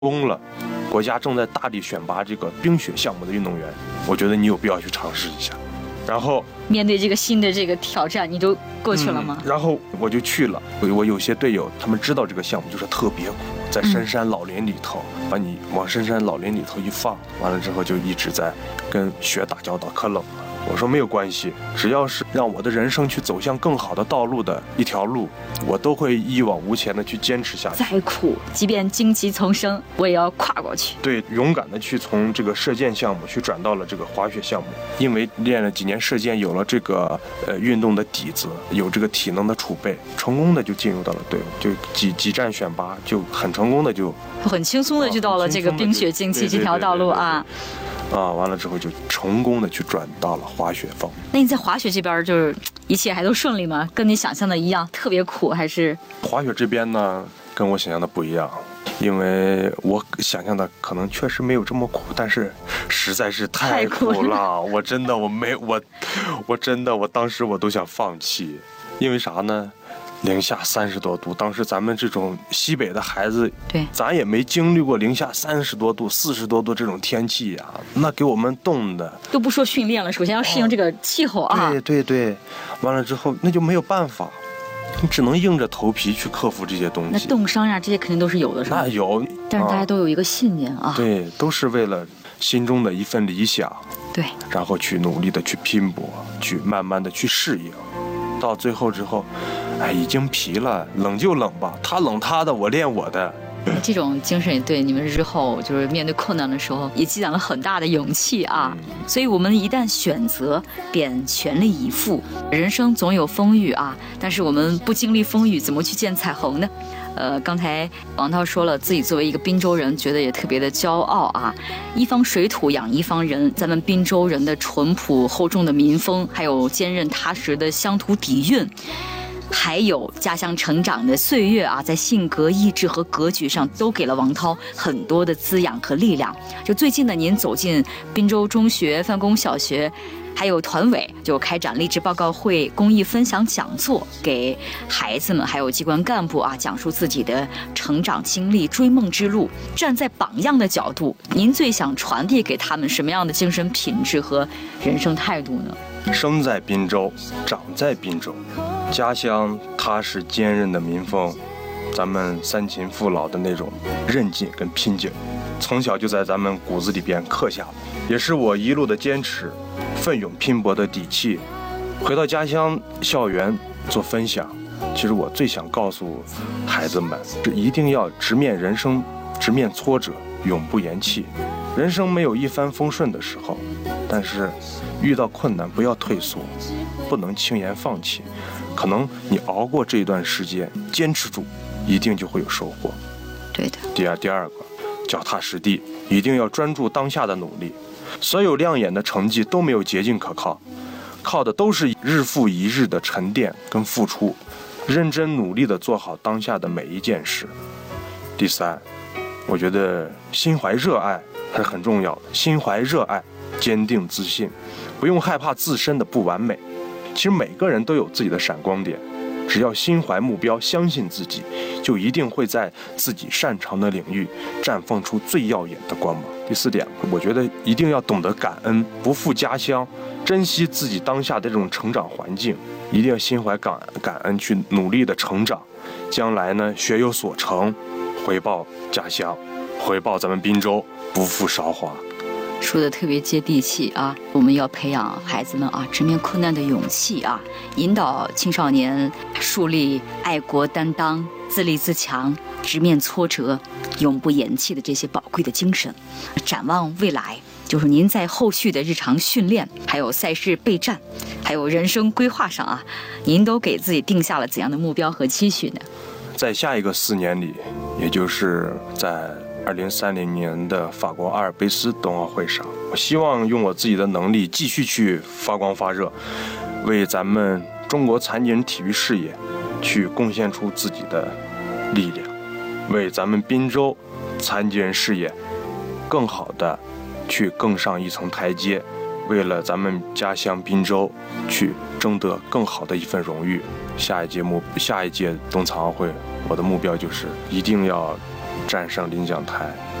攻了，国家正在大力选拔这个冰雪项目的运动员，我觉得你有必要去尝试一下。然后面对这个新的这个挑战，你都过去了吗？ 然后我就去了。我有些队友他们知道这个项目就是特别苦，在深山老林里头，把你往深山老林里头一放，完了之后就一直在跟雪打交道，可冷了。我说没有关系，只要是让我的人生去走向更好的道路的一条路，我都会一往无前的去坚持下去。 再苦，即便荆棘丛生，我也要跨过去。 对，勇敢的去从这个射箭项目去转到了这个滑雪项目，因为练了几年射箭，有了这个运动的底子，有这个体能的储备，成功的就进入到了队伍，就几站选拔，就很成功的就很轻松的就到了这个冰雪竞技这条道路啊。 完了之后就成功的去转到了滑雪方面。 那你在滑雪这边就是一切还都顺利吗？跟你想象的一样，特别苦还是？ 滑雪这边呢，跟我想象的不一样，因为我想象的可能确实没有这么苦，但是实在是太苦了。我真的我当时我都想放弃，因为啥呢？零下30多度，当时咱们这种西北的孩子， 对， 咱也没经历过零下30多度、40多度这种天气呀，那给我们冻的都不说训练了，首先要适应这个气候啊。 对，完了之后那就没有办法，你只能硬着头皮去克服这些东西。 那冻伤呀，这些肯定都是有的，是吧？ 那有， 但是大家都有一个信念啊。 对，都是为了心中的一份理想， 对， 然后去努力的去拼搏，去慢慢的去适应，到最后之后。已经疲了，冷就冷吧，他冷他的，我练我的。 这种精神也对你们日后就是面对困难的时候也积攒了很大的勇气啊。所以我们一旦选择便全力以赴。人生总有风雨啊，但是我们不经历风雨怎么去见彩虹呢？刚才王涛说了，自己作为一个滨州人，觉得也特别的骄傲啊。一方水土养一方人，咱们滨州人的淳朴厚重的民风，还有坚韧踏实的乡土底蕴，还有家乡成长的岁月啊，在性格、意志和格局上都给了王涛很多的滋养和力量。就最近呢，您走进滨州中学、范公小学，还有团委就开展励志报告会、公益分享讲座，给孩子们还有机关干部啊讲述自己的成长经历、追梦之路。站在榜样的角度，您最想传递给他们什么样的精神品质和人生态度呢？ 生在滨州，长在滨州，家乡踏实坚韧的民风，咱们三秦父老的那种韧劲跟拼劲，从小就在咱们骨子里边刻下了，也是我一路的坚持、奋勇拼搏的底气。回到家乡校园做分享，其实我最想告诉孩子们，是一定要直面人生，直面挫折，永不言弃。人生没有一帆风顺的时候，但是遇到困难不要退缩，不能轻言放弃。可能你熬过这一段时间，坚持住，一定就会有收获。 对的。 第二个，脚踏实地，一定要专注当下的努力。所有亮眼的成绩都没有捷径可靠，靠的都是日复一日的沉淀跟付出，认真努力的做好当下的每一件事。第三，我觉得心怀热爱还是很重要的，心怀热爱，坚定自信，不用害怕自身的不完美。其实每个人都有自己的闪光点，只要心怀目标，相信自己，就一定会在自己擅长的领域绽放出最耀眼的光芒。第四点，我觉得一定要懂得感恩，不负家乡，珍惜自己当下的这种成长环境，一定要心怀感恩，去努力的成长，将来呢学有所成，回报家乡，回报咱们滨州，不负韶华。 说的特别接地气啊！我们要培养孩子们啊直面困难的勇气啊，引导青少年树立爱国担当、自立自强、直面挫折、永不言弃的这些宝贵的精神。展望未来，就是您在后续的日常训练、还有赛事备战、还有人生规划上啊，您都给自己定下了怎样的目标和期许呢？ 在下一个4年里，也就是在2030年的法国阿尔卑斯冬奥会上，我希望用我自己的能力继续去发光发热，为咱们中国残疾人体育事业去贡献出自己的力量，为咱们滨州残疾人事业更好的去更上一层台阶，为了咱们家乡滨州去争得更好的一份荣誉。下一届冬残奥会，我的目标就是一定要战胜领奖台。